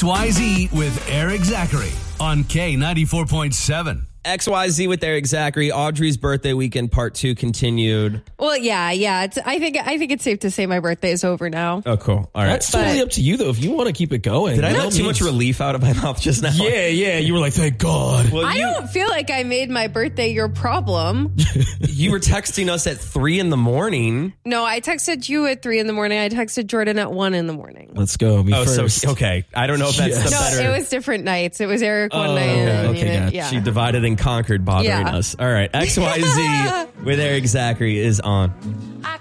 XYZ with Eric Zachary on K94.7. XYZ with Eric Zachary. Audrey's birthday weekend part 2 continued. Well, yeah. I think it's safe to say my birthday is over now. Oh, cool. All right. That's totally up to you, though, if you want to keep it going. Did I let too much relief out of my mouth just now? Yeah. You were like, thank God. Well, I don't feel like I made my birthday your problem. You were texting us at 3 in the morning. No, I texted you at 3 in the morning. I texted Jordan at 1 in the morning. Let's go. Me first. So, okay. I don't know if that's the better. No, it was different nights. It was Eric one night. Okay, gotcha. Yeah. She divided and conquered bothering us. All right. XYZ with Eric Zachary is on.